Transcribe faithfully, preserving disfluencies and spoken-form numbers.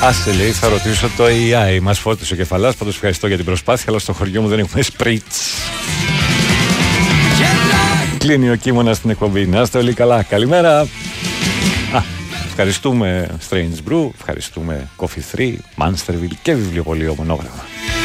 Άσε, λέει, θα ρωτήσω το έι άι. Μας φώτισε ο κεφαλάς, πάντως ευχαριστώ για την προσπάθεια, αλλά στο χωριό μου δεν έχουμε σπρίτς. Κλείνει ο Κίμωνας στην εκπομπή. Να είστε όλοι καλά. Καλημέρα. Α, ευχαριστούμε Strange Brew, ευχαριστούμε Coffee τρία, Mansterville και βιβλιοπωλείο Μονόγραμμα.